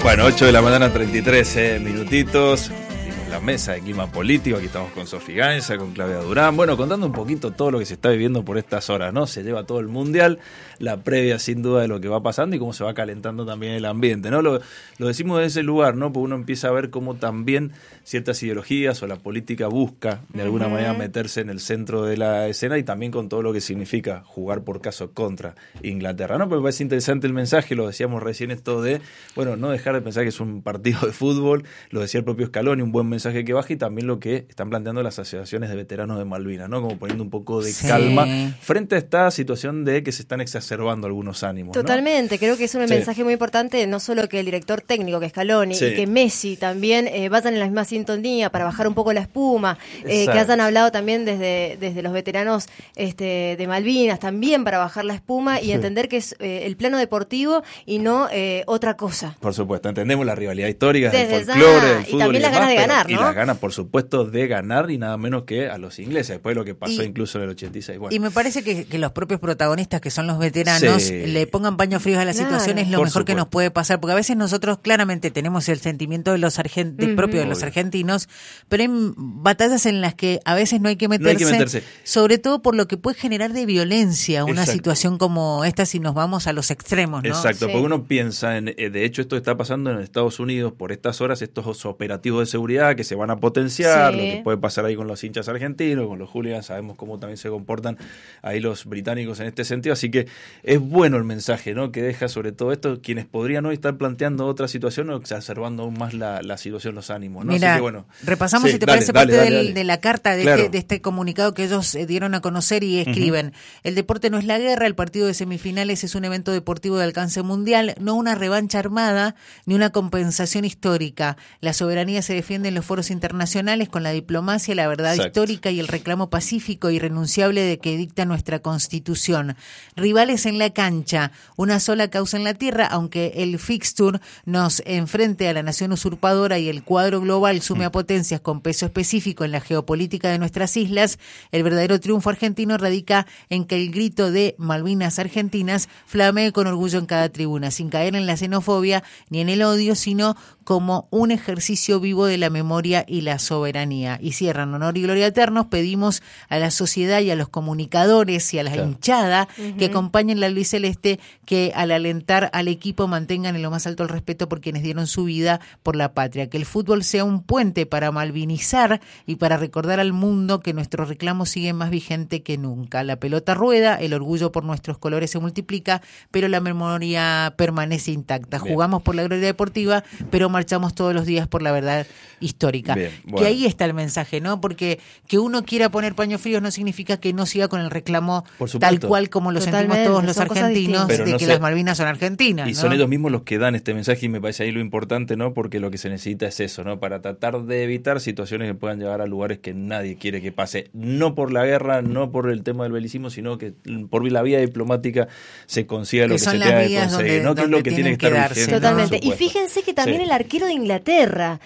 Bueno, 8 de la mañana, 33 minutitos. La mesa de clima político, aquí estamos con Sofi Gainza, con Claudia Durán, bueno, contando un poquito todo lo que se está viviendo por estas horas, ¿no? Se lleva todo el mundial, la previa sin duda de lo que va pasando y cómo se va calentando también el ambiente, ¿no? Lo decimos desde ese lugar, ¿no? Porque uno empieza a ver cómo también ciertas ideologías o la política busca de alguna manera meterse en el centro de la escena y también con todo lo que significa jugar por caso contra Inglaterra, ¿no? Pero me parece interesante el mensaje, lo decíamos recién esto de, bueno, no dejar de pensar que es un partido de fútbol, lo decía el propio Scaloni, un buen mensaje que baja y también lo que están planteando las asociaciones de veteranos de Malvinas, ¿no? Como poniendo un poco de calma frente a esta situación de que se están exacerbando algunos ánimos. Totalmente, ¿no? Creo que es un mensaje muy importante, no solo que el director técnico, que es Scaloni, y que Messi también vayan en la misma sintonía para bajar un poco la espuma, que hayan hablado también desde los veteranos de Malvinas, también para bajar la espuma y entender que es el plano deportivo y no otra cosa. Por supuesto, entendemos la rivalidad histórica del folclore, del fútbol y también las ganas de ganar, ¿no? Y las ganas, por supuesto, de ganar y nada menos que a los ingleses, después de lo que pasó incluso en el 86. Bueno. Y me parece que los propios protagonistas, que son los veteranos, le pongan paños fríos a la situación, es lo mejor que nos puede pasar, porque a veces nosotros claramente tenemos el sentimiento de los propio de los argentinos, pero hay batallas en las que a veces no hay que meterse, sobre todo por lo que puede generar de violencia una situación como esta si nos vamos a los extremos, ¿no? Exacto, porque uno piensa de hecho esto está pasando en Estados Unidos por estas horas, estos operativos de seguridad que se van a potenciar, lo que puede pasar ahí con los hinchas argentinos, con los hooligans, sabemos cómo también se comportan ahí los británicos en este sentido, así que es bueno el mensaje, ¿no? Que deja sobre todo esto, quienes podrían hoy estar planteando otra situación o exacerbando aún más la situación, los ánimos, ¿no? Mira, así que bueno, repasamos si te parece parte de la carta de este comunicado que ellos dieron a conocer y escriben: el deporte no es la guerra, el partido de semifinales es un evento deportivo de alcance mundial, no una revancha armada ni una compensación histórica. La soberanía se defiende en los foros internacionales con la diplomacia, la verdad histórica y el reclamo pacífico e irrenunciable de que dicta nuestra Constitución. Rivales en la cancha, una sola causa en la tierra, aunque el fixture nos enfrente a la nación usurpadora y el cuadro global sume a potencias con peso específico en la geopolítica de nuestras islas, el verdadero triunfo argentino radica en que el grito de Malvinas Argentinas flamee con orgullo en cada tribuna, sin caer en la xenofobia ni en el odio, sino como un ejercicio vivo de la memoria y la soberanía. Y cierran: honor y gloria eternos, pedimos a la sociedad y a los comunicadores y a la hinchada que acompañen la albiceleste, que al alentar al equipo mantengan en lo más alto el respeto por quienes dieron su vida por la patria, que el fútbol sea un puente para malvinizar y para recordar al mundo que nuestro reclamo sigue más vigente que nunca. La pelota rueda, el orgullo por nuestros colores se multiplica, pero la memoria permanece intacta. Jugamos por la gloria deportiva, pero marchamos todos los días por la verdad histórica. Que ahí está el mensaje, ¿no? Porque que uno quiera poner paños fríos no significa que no siga con el reclamo tal cual como lo sentimos todos los argentinos, de que las Malvinas son argentinas, y son ellos mismos los que dan este mensaje, y me parece ahí lo importante, ¿no? Porque lo que se necesita es eso, ¿no? Para tratar de evitar situaciones que puedan llevar a lugares que nadie quiere que pase, no por la guerra, no por el tema del belicismo, sino que por la vía diplomática se consiga lo que se tenga que conseguir, ¿no? Que es lo que tiene que estar vigente. Totalmente. Y fíjense que también el arquero de Inglaterra,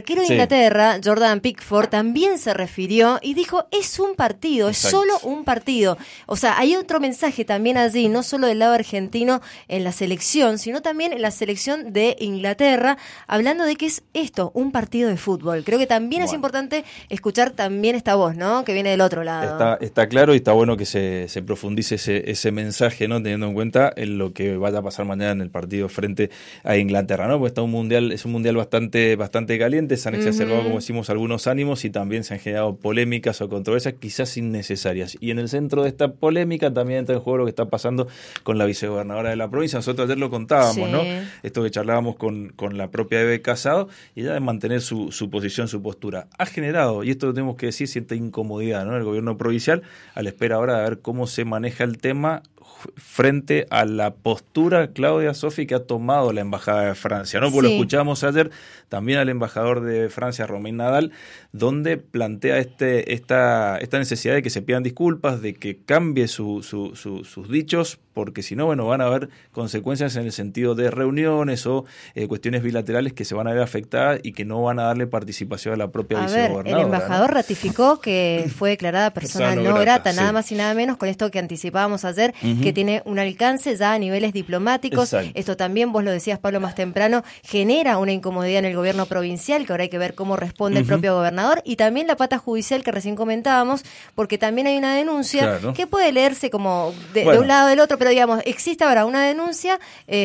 Jordan Pickford, también se refirió y dijo: es un partido, es solo un partido. O sea, hay otro mensaje también allí, no solo del lado argentino en la selección, sino también en la selección de Inglaterra, hablando de que es esto, un partido de fútbol. Creo que también es importante escuchar también esta voz, ¿no? Que viene del otro lado. Está claro, y está bueno que se profundice ese mensaje, ¿no? Teniendo en cuenta en lo que vaya a pasar mañana en el partido frente a Inglaterra, ¿no? Porque es un mundial bastante caliente, se han exacerbado, como decimos, algunos ánimos y también se han generado polémicas o controversias quizás innecesarias. Y en el centro de esta polémica también entra en juego lo que está pasando con la vicegobernadora de la provincia. Nosotros ayer lo contábamos, ¿no? Esto que charlábamos con la propia Eve Casado, y ella de mantener su posición, su postura. Ha generado, y esto lo tenemos que decir, cierta incomodidad, ¿no? El gobierno provincial, a la espera ahora de ver cómo se maneja el tema frente a la postura, Claudia, Sofi, que ha tomado la Embajada de Francia, ¿no? Porque lo escuchamos ayer también al embajador de Francia, Romain Nadal, donde plantea esta necesidad de que se pidan disculpas, de que cambie sus dichos, porque si no, bueno, van a haber consecuencias en el sentido de reuniones o cuestiones bilaterales que se van a ver afectadas y que no van a darle participación a la propia vicegobernadora. El embajador ratificó que fue declarada persona no grata, nada más y nada menos, con esto que anticipábamos ayer, que tiene un alcance ya a niveles diplomáticos. Exacto. Esto también, vos lo decías, Pablo, más temprano, genera una incomodidad en el gobierno provincial, que ahora hay que ver cómo responde el propio gobernador, y también la pata judicial que recién comentábamos, porque también hay una denuncia que puede leerse como de un lado del otro, pero digamos, existe ahora una denuncia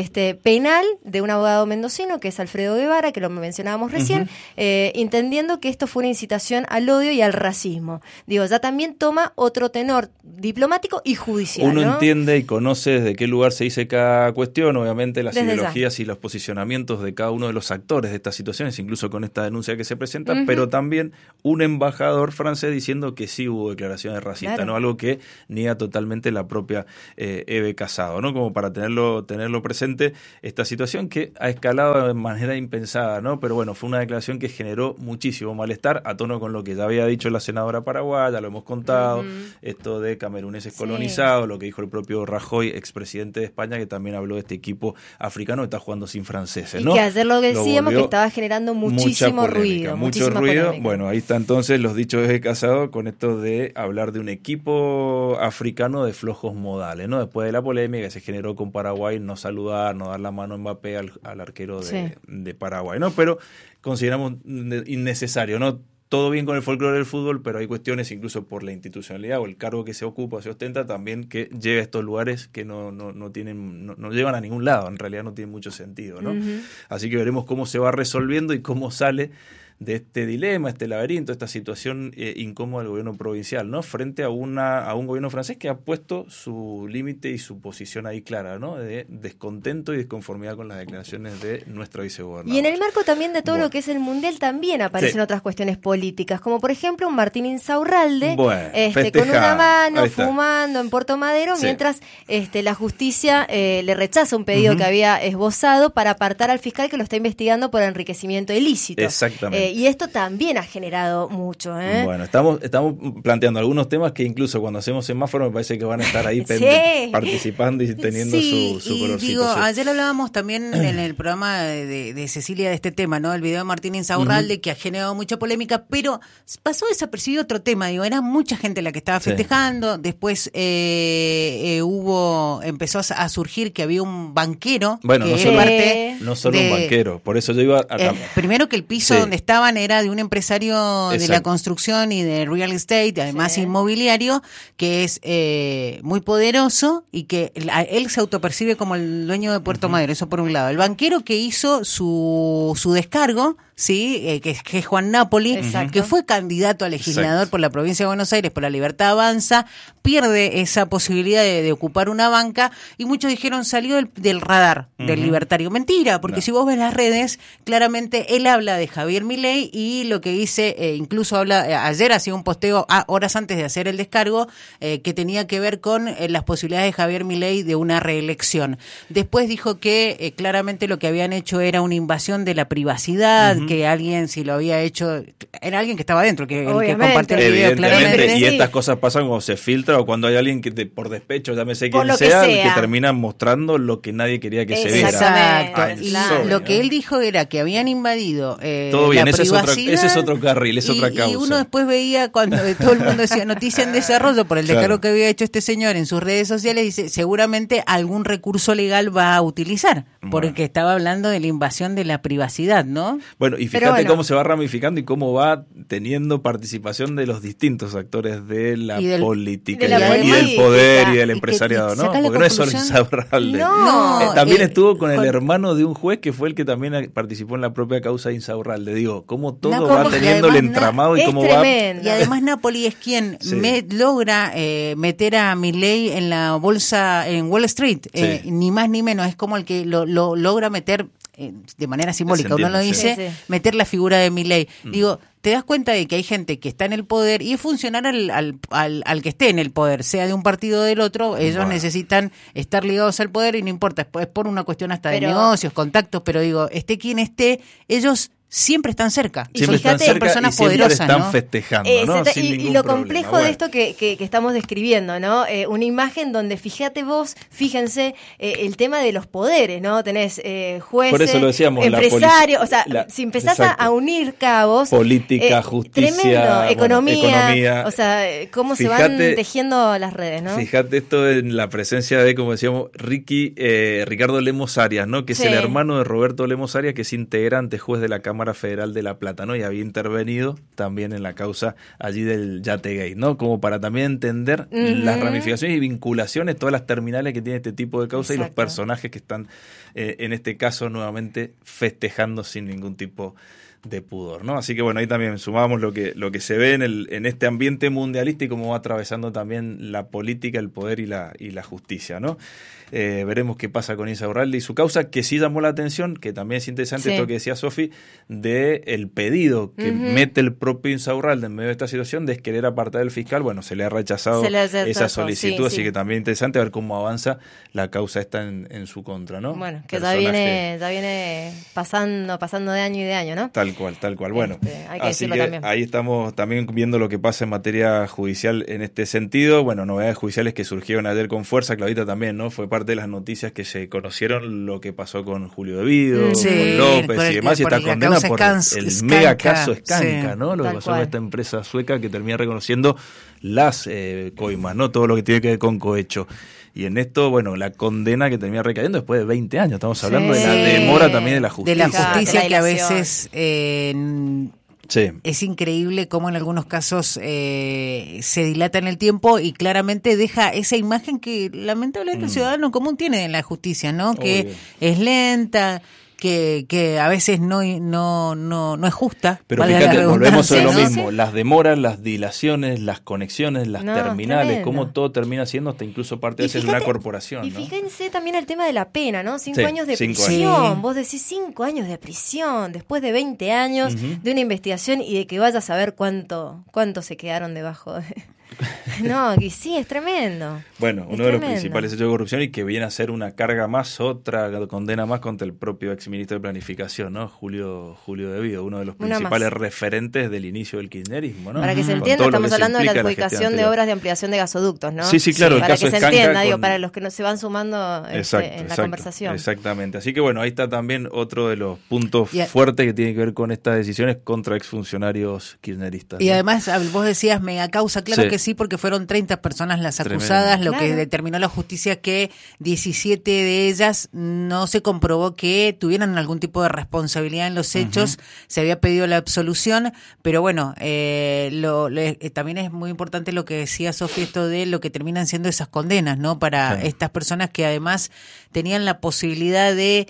penal de un abogado mendocino, que es Alfredo Guevara, que lo mencionábamos recién, entendiendo que esto fue una incitación al odio y al racismo. Digo, ya también toma otro tenor diplomático y judicial. Uno ¿no? entiende y conoce desde qué lugar se dice cada cuestión, obviamente las ideologías y los posicionamientos de cada uno de los actores de estas situaciones, incluso con esta denuncia que se presenta, pero también un embajador francés diciendo que sí hubo declaraciones racistas, ¿no? Algo que niega totalmente la propia Eve Casado, ¿no? Como para tenerlo presente, esta situación que ha escalado de manera impensada, ¿no? Pero bueno, fue una declaración que generó muchísimo malestar, a tono con lo que ya había dicho la senadora paraguaya, lo hemos contado, esto de cameruneses colonizados, lo que dijo el propio Rajoy, expresidente de España, que también habló de este equipo africano que está jugando sin franceses, ¿no? Y que ayer lo decíamos que estaba generando muchísimo ruido. Mucho ruido. Polémica. Bueno, ahí está entonces los dichos de Casado con esto de hablar de un equipo africano de flojos modales, ¿no? Después de la polémica que se generó con Paraguay, no saludar, no dar la mano a Mbappé al arquero de Paraguay, ¿no? Pero consideramos innecesario, ¿no? Todo bien con el folclore del fútbol, pero hay cuestiones, incluso por la institucionalidad o el cargo que se ocupa, se ostenta, también que lleve a estos lugares que no llevan a ningún lado, en realidad no tiene mucho sentido, ¿no? Así que veremos cómo se va resolviendo y cómo sale de este dilema, este laberinto, esta situación incómoda del gobierno provincial, ¿no? Frente a un gobierno francés que ha puesto su límite y su posición ahí clara, ¿no? De descontento y desconformidad con las declaraciones de nuestra vicegobernadora. Y en el marco también de todo lo que es el Mundial también aparecen otras cuestiones políticas, como por ejemplo un Martín Insaurralde con una mano fumando en Puerto Madero, mientras la justicia le rechaza un pedido que había esbozado para apartar al fiscal que lo está investigando por enriquecimiento ilícito. Exactamente. Y esto también ha generado mucho. Bueno, estamos planteando algunos temas que incluso cuando hacemos semáforo me parece que van a estar ahí participando y teniendo su colorcito. Digo, ayer hablábamos también en el programa de Cecilia de este tema, ¿no? El video de Martín Insaurralde que ha generado mucha polémica, pero pasó desapercibido otro tema. Digo, era mucha gente la que estaba festejando. Después empezó a surgir que había un banquero. Bueno, que no solo un banquero. Por eso yo iba a primero que el piso donde estaban era de un empresario de la construcción y de real estate, además inmobiliario, que es muy poderoso y que él se autopercibe como el dueño de Puerto Madero, eso por un lado. El banquero que hizo su descargo, que es Juan Napoli, que fue candidato a legislador por la provincia de Buenos Aires, por la Libertad Avanza, pierde esa posibilidad de ocupar una banca y muchos dijeron salió del radar del libertario. Mentira, porque si vos ves las redes, claramente él habla de Javier Milei y lo que dice, incluso ayer hacía un posteo horas antes de hacer el descargo que tenía que ver con las posibilidades de Javier Milei de una reelección. Después dijo que claramente lo que habían hecho era una invasión de la privacidad, que alguien, si lo había hecho, era alguien que estaba dentro, el que compartió el video claramente. Y estas cosas pasan cuando se filtra o cuando hay alguien que por despecho, llámese quién sea, el que termina mostrando lo que nadie quería que se viera. Exacto. Lo que él dijo era que habían invadido todo bien, la privacidad. Ese es otro carril, es otra causa. Y uno después veía cuando todo el mundo decía noticia en desarrollo por el descargo que había hecho este señor en sus redes sociales, dice seguramente algún recurso legal va a utilizar, porque estaba hablando de la invasión de la privacidad, ¿no? Bueno, y fíjate cómo se va ramificando y cómo va teniendo participación de los distintos actores de la política y del poder y del empresariado, ¿no? Porque no es solo Insaurralde. También estuvo con el hermano de un juez que fue el que también participó en la propia causa de Insaurralde. Digo, cómo todo va teniendo el entramado y cómo va. Y además Napoli es quien logra meter a Milei en la bolsa, en Wall Street, ni más ni menos, es como el que lo logra meter de manera simbólica, uno lo dice, meter la figura de Milei. Digo, te das cuenta de que hay gente que está en el poder y es funcionar al que esté en el poder, sea de un partido o del otro, ellos necesitan estar ligados al poder y no importa, es por una cuestión hasta de negocios, contactos, pero digo, esté quien esté, ellos siempre están cerca. Siempre están cerca, personas y siempre poderosas, están ¿no? festejando, ¿no? Y lo complejo de esto que estamos describiendo, ¿no? Una imagen donde, fíjense, el tema de los poderes, ¿no? Tenés jueces, por eso lo decíamos, empresarios, si empezás a unir cabos... Política, justicia... Tremendo, economía, o sea, cómo se van tejiendo las redes, ¿no? Fíjate esto en la presencia de, como decíamos, Ricardo Lemos Arias, ¿no? Que es el hermano de Roberto Lemos Arias, que es integrante, juez de la Cámara Federal de La Plata, ¿no? Y había intervenido también en la causa allí del Yate Gate, ¿no? Como para también entender las ramificaciones y vinculaciones, todas las terminales que tiene este tipo de causa. Exacto. Y los personajes que están, en este caso, nuevamente festejando sin ningún tipo de pudor, ¿no? Así que bueno, ahí también sumamos lo que se ve en este ambiente mundialista y cómo va atravesando también la política, el poder y la justicia, ¿no? Veremos qué pasa con Insaurralde y su causa, que sí llamó la atención, que también es interesante esto que decía Sofi, de el pedido que mete el propio Insaurralde en medio de esta situación de querer apartar del fiscal. Bueno, se le ha rechazado esa solicitud, así que también interesante ver cómo avanza la causa esta en su contra, ¿no? Bueno, que ya viene pasando de año y de año, ¿no? Tal cual. Bueno, hay que así que también. Ahí estamos también viendo lo que pasa en materia judicial en este sentido. Bueno, novedades judiciales que surgieron ayer con fuerza, Claudita también, ¿no? Fue parte de las noticias que se conocieron, lo que pasó con Julio Devido, con López y demás, y esta condena por el mega caso Skanka, ¿no? Lo que pasó con esta empresa sueca que termina reconociendo las coimas, ¿no? Todo lo que tiene que ver con cohecho. Y en esto, bueno, la condena que termina recayendo después de 20 años. Estamos hablando de la demora también de la justicia. De la justicia que a veces... Es increíble cómo en algunos casos se dilata en el tiempo y claramente deja esa imagen que lamentablemente el ciudadano común tiene en la justicia, ¿no? Obvio. Que es lenta, que a veces no es justa. Pero fíjate, volvemos a lo mismo, las demoras, las dilaciones, las conexiones, las terminales, tremendo. Cómo todo termina siendo hasta incluso parte de una corporación. Y fíjense también el tema de la pena, ¿no? 5 años de prisión. Vos decís 5 años de prisión, después de 20 años de una investigación y de que vayas a saber cuánto se quedaron debajo de... No, y sí, es tremendo. Bueno, uno de los principales hechos de corrupción y que viene a ser una carga más, otra condena más contra el propio exministro de Planificación, ¿no? Julio Devido, uno de los principales referentes del inicio del kirchnerismo, ¿no? Para que se entienda, estamos hablando de la adjudicación de obras de ampliación de gasoductos, ¿no? Sí, claro. Sí, para que se entienda, con... para los que no se van sumando en la conversación. Exactamente. Así que bueno, ahí está también otro de los puntos fuertes que tiene que ver con estas decisiones contra exfuncionarios kirchneristas, ¿no? Y además, vos decías mega causa, claro que sí, porque fueron 30 personas las acusadas, lo que determinó la justicia que 17 de ellas no se comprobó que tuvieran algún tipo de responsabilidad en los hechos, se había pedido la absolución, pero bueno, también es muy importante lo que decía Sofía, esto de lo que terminan siendo esas condenas, ¿no? Para estas personas que además tenían la posibilidad de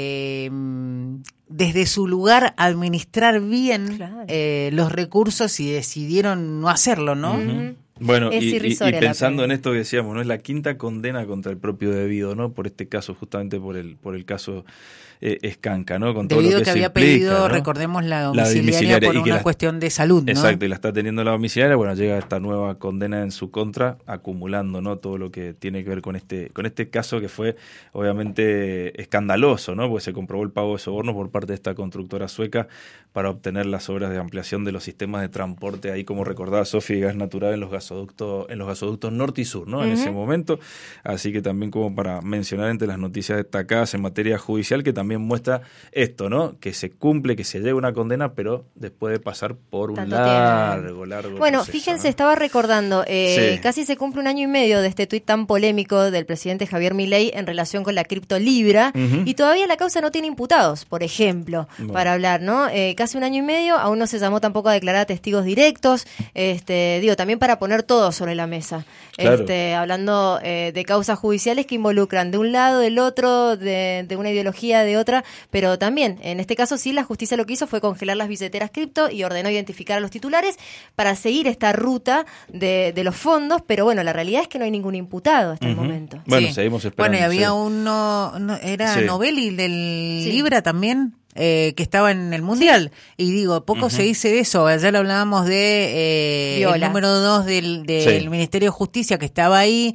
desde su lugar administrar bien los recursos y decidieron no hacerlo, ¿no? Bueno, y pensando en esto que decíamos, ¿no? Es la quinta condena contra el propio Devido, ¿no? Por este caso, justamente por el caso Skanka, ¿no? Con todo Debido lo que había implica, pedido, ¿no? Recordemos, la domiciliaria por una cuestión de salud, ¿no? Exacto, y la está teniendo la domiciliaria, bueno, llega esta nueva condena en su contra, acumulando, ¿no? Todo lo que tiene que ver con este caso que fue obviamente escandaloso, ¿no? Porque se comprobó el pago de sobornos por parte de esta constructora sueca para obtener las obras de ampliación de los sistemas de transporte, ahí como recordaba Sofía, gas natural en los gasoductos norte y sur, ¿no? En ese momento, así que también como para mencionar entre las noticias destacadas en materia judicial, que también muestra esto, ¿no? Que se cumple, que se llega a una condena, pero después de pasar por un largo bueno, proceso, fíjense, ¿no? Estaba recordando, casi se cumple 1 año y medio de este tuit tan polémico del presidente Javier Milei en relación con la criptolibra, y todavía la causa no tiene imputados, por ejemplo, para hablar, ¿no? Casi 1 año y medio, aún no se llamó tampoco a declarar testigos directos, también para poner todo sobre la mesa, hablando de causas judiciales que involucran de un lado, del otro, de una ideología, de otra, pero también, en este caso sí, la justicia lo que hizo fue congelar las billeteras cripto y ordenó identificar a los titulares para seguir esta ruta de los fondos, pero bueno, la realidad es que no hay ningún imputado hasta el momento. Bueno, seguimos esperando. Bueno, y había era Novelli del Libra también, que estaba en el Mundial, y digo, poco se dice de eso. Ayer lo hablábamos de el número 2 del Ministerio de Justicia, que estaba ahí.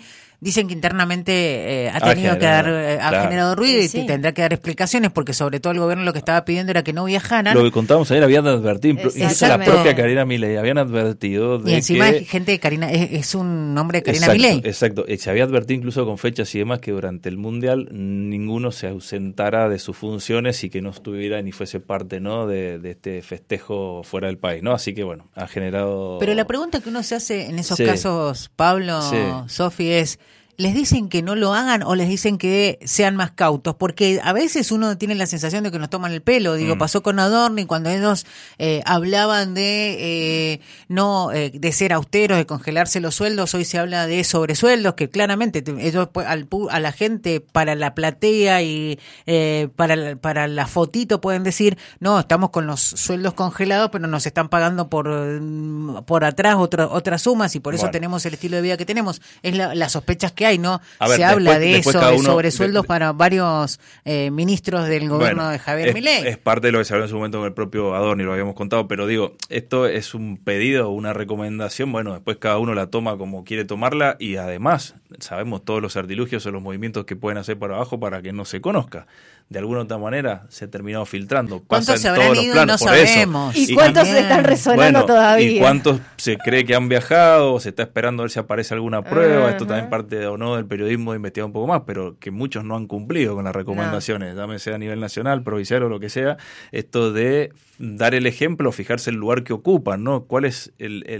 dicen que internamente ha tenido que dar, ha generado ruido y tendrá que dar explicaciones, porque sobre todo el gobierno lo que estaba pidiendo era que no viajaran. Lo que contábamos ayer, habían advertido, incluso la propia Karina Milei habían advertido de y encima que... hay gente de Karina, es un nombre de Karina Milei. Exacto, se había advertido incluso con fechas y demás que durante el Mundial ninguno se ausentara de sus funciones y que no estuviera ni fuese parte, ¿no?, de este festejo fuera del país, ¿no? Así que bueno, ha generado... Pero la pregunta que uno se hace en esos casos, Pablo, Sofi, es... ¿Les dicen que no lo hagan o les dicen que sean más cautos? Porque a veces uno tiene la sensación de que nos toman el pelo. Digo, pasó con Adorni cuando ellos hablaban de de ser austeros, de congelarse los sueldos. Hoy se habla de sobresueldos, que claramente ellos a la gente para la platea y para la fotito pueden decir, no, estamos con los sueldos congelados, pero nos están pagando por atrás otras sumas y por eso tenemos el estilo de vida que tenemos. Es las sospechas que hay, ¿no? Se habla de eso, de sobresueldos para varios ministros del gobierno de Javier Milei. Es parte de lo que se habló en su momento con el propio Adorni, lo habíamos contado, pero digo, esto es un pedido, una recomendación, bueno, después cada uno la toma como quiere tomarla y además sabemos todos los artilugios o los movimientos que pueden hacer para abajo para que no se conozca. De alguna u otra manera se ha terminado filtrando. ¿Cuántos se habrán ido? No sabemos. ¿Y cuántos están resonando todavía? ¿Y cuántos se cree que han viajado? ¿Se está esperando a ver si aparece alguna prueba? Esto también parte o no del periodismo de investigar un poco más, pero que muchos no han cumplido con las recomendaciones, llámese a nivel nacional, provincial o lo que sea, esto de dar el ejemplo, fijarse el lugar que ocupan, ¿no? ¿Cuál es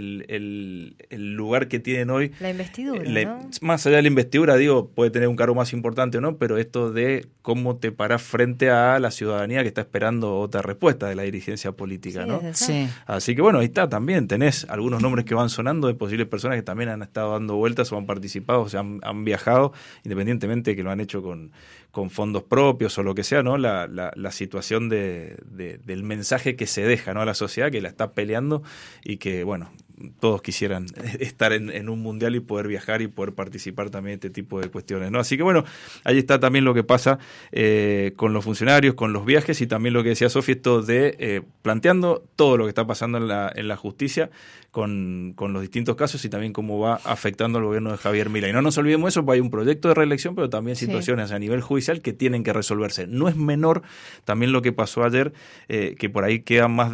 el lugar que tienen hoy? La investidura, ¿no? Más allá de la investidura, digo, puede tener un cargo más importante o no, pero esto de cómo te parás frente a la ciudadanía que está esperando otra respuesta de la dirigencia política, ¿no? Sí. Así que bueno, ahí está también, tenés algunos nombres que van sonando de posibles personas que también han estado dando vueltas o han participado, o sea, han viajado, independientemente de que lo han hecho con fondos propios o lo que sea, ¿no? La situación del mensaje que se deja, ¿no?, a la sociedad, que la está peleando y que, bueno, todos quisieran estar en un mundial y poder viajar y poder participar también de este tipo de cuestiones, ¿no? Así que bueno, ahí está también lo que pasa con los funcionarios, con los viajes y también lo que decía Sofi, esto de planteando todo lo que está pasando en la justicia con los distintos casos y también cómo va afectando al gobierno de Javier Milei. No nos olvidemos eso, porque hay un proyecto de reelección, pero también situaciones a nivel judicial que tienen que resolverse. No es menor también lo que pasó ayer, que por ahí queda más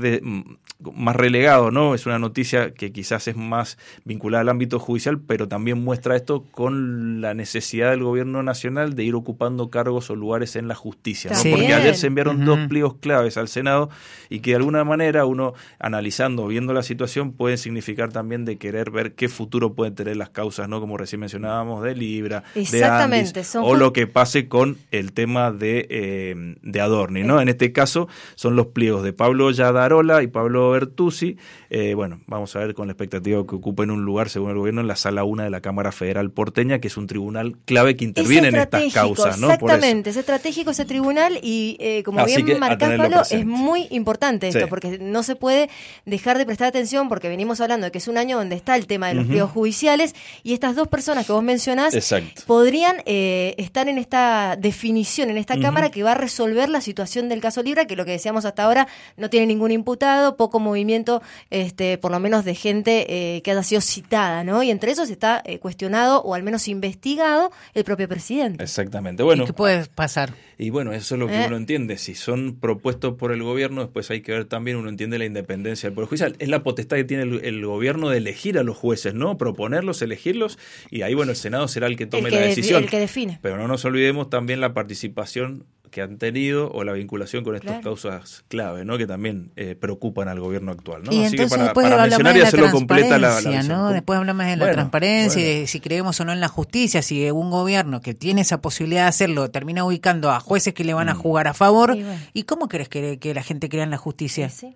relegado, ¿no? Es una noticia que quizás es más vinculada al ámbito judicial, pero también muestra esto con la necesidad del gobierno nacional de ir ocupando cargos o lugares en la justicia, ¿no? Porque ayer se enviaron 2 pliegos claves al Senado y que de alguna manera uno, analizando, viendo la situación, puede significar también de querer ver qué futuro pueden tener las causas, ¿no? Como recién mencionábamos, de Libra, de Andis, o lo que pase con el tema de Adorni, ¿no? En este caso son los pliegos de Pablo Yadarola y Pablo Bertuzzi. Bueno, vamos a ver con la expectativa que ocupen un lugar, según el gobierno, en la Sala 1 de la Cámara Federal porteña, que es un tribunal clave que interviene en estas causas, ¿no? Exactamente, es estratégico ese tribunal y como bien marcás, Pablo, es muy importante esto, porque no se puede dejar de prestar atención, porque venimos hablando de que es un año donde está el tema de los pliegos judiciales y estas 2 personas que vos mencionás podrían estar en esta definición, en esta Cámara que va a resolver la situación del caso Libra, que lo que decíamos hasta ahora no tiene ningún imputado, poco movimiento, por lo menos de gente que haya sido citada, ¿no? Y entre esos está cuestionado o al menos investigado el propio presidente. Exactamente. Bueno, ¿y qué puede pasar? Y bueno, eso es lo que uno entiende. Si son propuestos por el gobierno, después hay que ver también, uno entiende la independencia del Poder Judicial. Es la potestad que tiene el gobierno de elegir a los jueces, ¿no? Proponerlos, elegirlos, y ahí, bueno, el Senado será el que tome la decisión. El que define. Pero no nos olvidemos también la participación que han tenido o la vinculación con estas causas clave, ¿no? Que también preocupan al gobierno actual, ¿no? Y así entonces que para mencionar y hacerlo completa la ¿no? Después hablamos de la transparencia y de si creemos o no en la justicia, si un gobierno que tiene esa posibilidad de hacerlo termina ubicando a jueces que le van a jugar a favor, ¿y cómo crees que la gente crea en la justicia? Sí.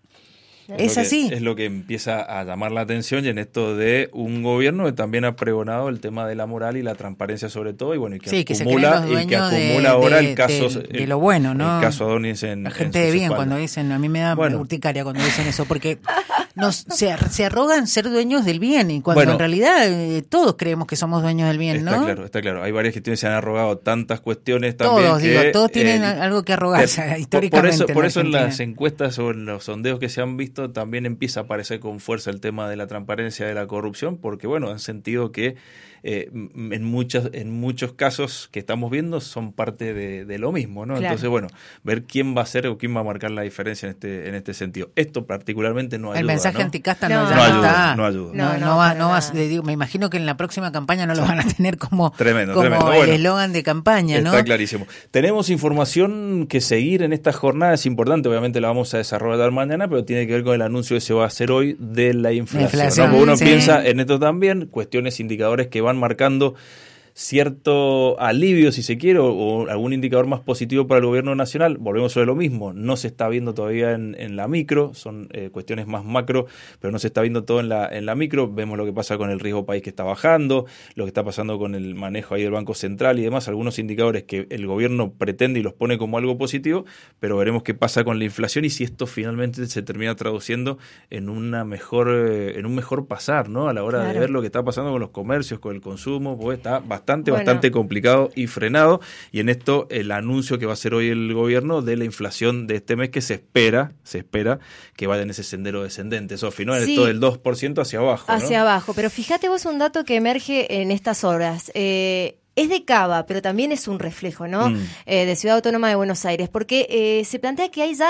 Es así. Es lo que empieza a llamar la atención, y en esto de un gobierno que también ha pregonado el tema de la moral y la transparencia sobre todo, y bueno, y que acumula ahora el caso de lo bueno, ¿no? El caso Adorni la gente de bien cuando dicen, a mí me da urticaria cuando dicen eso, porque se arrogan ser dueños del bien, y cuando en realidad todos creemos que somos dueños del bien, ¿no? Está claro. Hay varias gestiones que se han arrogado tantas cuestiones también. Todos tienen algo que arrogarse históricamente. Por eso en las encuestas o en los sondeos que se han visto también empieza a aparecer con fuerza el tema de la transparencia, de la corrupción, porque bueno, han sentido que en muchos casos que estamos viendo son parte de lo mismo, ¿no? Claro. Entonces, bueno, ver quién va a ser o quién va a marcar la diferencia en este sentido. Esto particularmente no ayuda. El mensaje, ¿no?, anticasta no ayuda. No va, digo, me imagino que en la próxima campaña no lo van a tener como tremendo. El eslogan de campaña, ¿no? Está clarísimo. Tenemos información que seguir en esta jornada, es importante, obviamente la vamos a desarrollar mañana, pero tiene que ver con el anuncio que se va a hacer hoy de la inflación, ¿no? Porque uno piensa en esto también, cuestiones, indicadores que van marcando cierto alivio, si se quiere, o algún indicador más positivo para el gobierno nacional. Volvemos sobre lo mismo, no se está viendo todavía en la micro, son cuestiones más macro, pero no se está viendo todo en la micro. Vemos lo que pasa con el riesgo país que está bajando, lo que está pasando con el manejo ahí del Banco Central y demás, algunos indicadores que el gobierno pretende y los pone como algo positivo, pero veremos qué pasa con la inflación y si esto finalmente se termina traduciendo en un mejor pasar, ¿no? A la hora de ver lo que está pasando con los comercios, con el consumo, pues está bastante complicado y frenado, y en esto el anuncio que va a hacer hoy el gobierno de la inflación de este mes, que se espera que vaya en ese sendero descendente, Sofi, ¿no? Sí. Esto del 2% hacia abajo, ¿no? Hacia abajo, pero fíjate vos un dato que emerge en estas horas. Es de Cava, pero también es un reflejo, ¿no? De Ciudad Autónoma de Buenos Aires, porque se plantea que hay ya